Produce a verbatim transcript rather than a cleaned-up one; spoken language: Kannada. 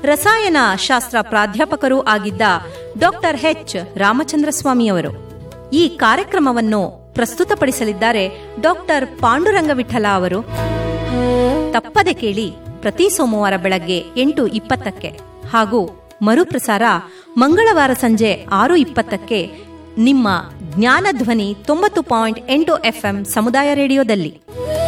ರಸಾಯನ ಶಾಸ್ತ್ರ ಪ್ರಾಧ್ಯಾಪಕರೂ ಆಗಿದ್ದ ಡಾಕ್ಟರ್ ಎಚ್ ರಾಮಚಂದ್ರ ಸ್ವಾಮಿಯವರು. ಈ ಕಾರ್ಯಕ್ರಮವನ್ನು ಪ್ರಸ್ತುತಪಡಿಸಲಿದ್ದಾರೆ ಡಾಕ್ಟರ್ ಪಾಂಡುರಂಗ ವಿಠಲ ಅವರು. ತಪ್ಪದೆ ಕೇಳಿ, ಪ್ರತಿ ಸೋಮವಾರ ಬೆಳಗ್ಗೆ ಎಂಟು ಇಪ್ಪತ್ತಕ್ಕೆ ಹಾಗೂ ಮರುಪ್ರಸಾರ ಮಂಗಳವಾರ ಸಂಜೆ ಆರು ಇಪ್ಪತ್ತಕ್ಕೆ ನಿಮ್ಮ ಜ್ಞಾನಧ್ವನಿ ತೊಂಬತ್ತು ಪಾಯಿಂಟ್ ಎಂಟು ಎಫ್ಎಂ ಸಮುದಾಯ ರೇಡಿಯೋದಲ್ಲಿ.